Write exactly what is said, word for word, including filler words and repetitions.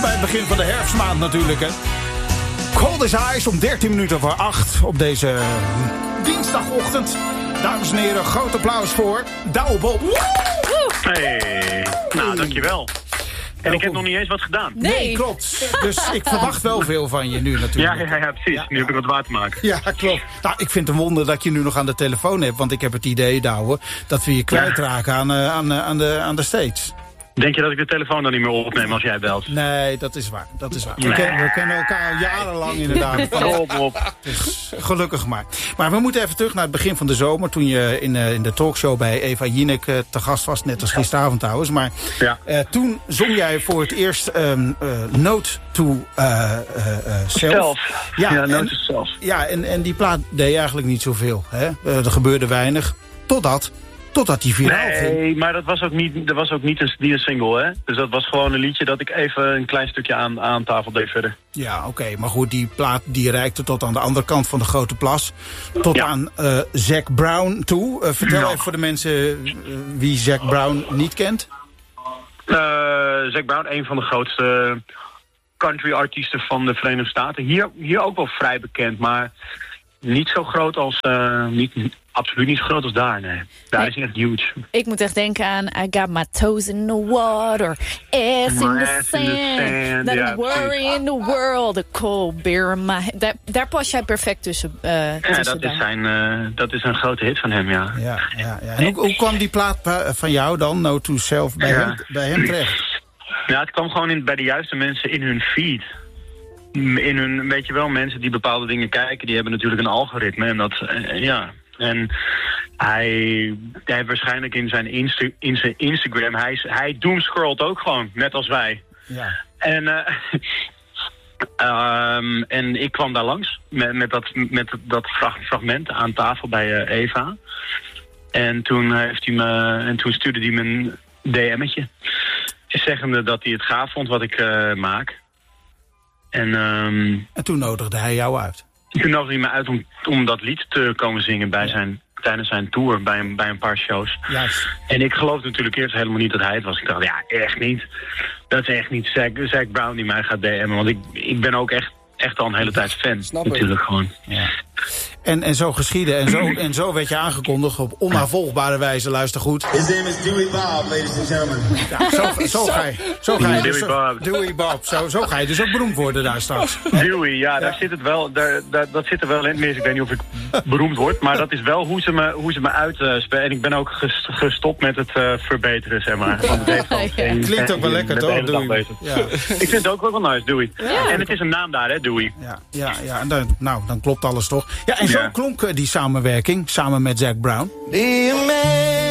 bij het begin van de herfstmaand natuurlijk, hè. Cold as Ice om dertien minuten voor acht op deze dinsdagochtend. Dames en heren, groot applaus voor Douwe Bob. Hey, nou dankjewel. En ik heb nog niet eens wat gedaan. Nee, nee klopt. Dus ik verwacht wel veel van je nu natuurlijk. Ja, ja, ja precies. Ja, nu heb ik wat waar te maken. Ja, klopt. Nou, ik vind het een wonder dat je nu nog aan de telefoon hebt. Want ik heb het idee, Douwe, dat we je kwijtraken aan, uh, aan, uh, aan, de, aan de States. Denk je dat ik de telefoon dan niet meer opneem als jij belt? Nee, dat is waar. Dat is waar. Nee. We, kennen, we kennen elkaar al jarenlang inderdaad. Op, op. Dus gelukkig maar. Maar we moeten even terug naar het begin van de zomer. Toen je in, uh, in de talkshow bij Eva Jinek uh, te gast was. Net als gisteravond trouwens. Maar ja. uh, toen zong jij voor het eerst um, uh, Note to uh, uh, uh, Self. Self. Ja, ja Note to Self. Ja, en, en die plaat deed eigenlijk niet zoveel. Hè? Uh, er gebeurde weinig. Totdat... Totdat die viraal nee, ging. Nee, maar dat was ook niet, dat was ook niet een, niet een single, hè? Dus dat was gewoon een liedje dat ik even een klein stukje aan, aan tafel deed verder. Ja, oké. Okay. Maar goed, die plaat die reikte tot aan de andere kant van de Grote Plas. Tot ja. aan uh, Zac Brown toe. Uh, vertel ja. even voor de mensen uh, wie Zac Brown niet kent. Uh, Zac Brown, een van de grootste country-artiesten van de Verenigde Staten. Hier, hier ook wel vrij bekend, maar niet zo groot als... Uh, niet, absoluut niet zo groot als daar, nee. Daar nee. is hij echt huge. Ik moet echt denken aan I got my toes in the water, ass in the ass sand, in the sand. that Ja, worry in the world, a cold beer in my head. Daar, daar pas jij perfect tussen. Uh, ja, tussen dat is, zijn, uh, dat is een grote hit van hem, ja. ja, ja, ja. En hoe, hoe kwam die plaat van jou dan, No To Self, bij, ja. hem, bij hem terecht? Ja, het kwam gewoon in, bij de juiste mensen in hun feed. In hun, weet je wel, mensen die bepaalde dingen kijken, die hebben natuurlijk een algoritme. En dat, uh, ja... En hij, hij heeft waarschijnlijk in zijn, Insta, in zijn Instagram, hij, hij doomscrollt ook gewoon, net als wij. Ja. En, uh, um, en ik kwam daar langs met, met dat, met dat fragment aan tafel bij uh, Eva. En toen, heeft hij me, en toen stuurde hij me een D M'tje. Zeggende dat hij het gaaf vond wat ik uh, maak. En, um, en toen nodigde hij jou uit. Toen nodigde hij me uit om, om dat lied te komen zingen bij zijn, tijdens zijn tour, bij een, bij een paar shows. Juist. En ik geloofde natuurlijk eerst helemaal niet dat hij het was. Ik dacht, ja, echt niet. Dat is echt niet Zac, Zac Brown die mij gaat D M'en. Want ik, ik ben ook echt, echt al een hele tijd fan. Snap natuurlijk ik. Gewoon. Ja. En, en zo geschiedde. En zo, en zo werd je aangekondigd op onnavolgbare wijze. Luister goed. His name is Dewey Bob, ladies and gentlemen. Ja, zo, zo ga je. Zo ga je Dewey dus, Bob. Dewey Bob. Zo, zo ga je dus ook beroemd worden daar straks. Dewey, ja, daar ja. zit het wel. Daar, daar, dat zit er wel in. Ik weet niet of ik beroemd word. Maar dat is wel hoe ze me, hoe ze me uitspelen. En ik ben ook gestopt met het uh, verbeteren, zeg maar. Want het heeft al ja. Een, Klinkt ook wel lekker, toch? Dewey. Ja. Ik vind het ook wel nice, Dewey. Ja. En het is een naam daar, hè, Dewey. Ja, ja, ja. En dan, nou, dan klopt alles toch. Ja, en zo ja. klonk uh, die samenwerking, samen met Zac Brown. Be a man.